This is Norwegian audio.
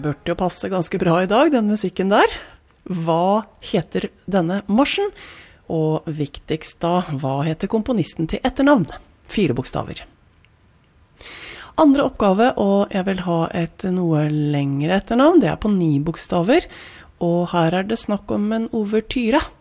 burde jo passe ganske bra I dag, den musikken der. Hva heter denne marsjen? Og viktigst da, hva heter komponisten til etternavn? 4 bokstaver. Andre oppgave, og jeg vil ha et noe lengre etternavn, det på 9 bokstaver. Og her det snakk om en ouvertyre.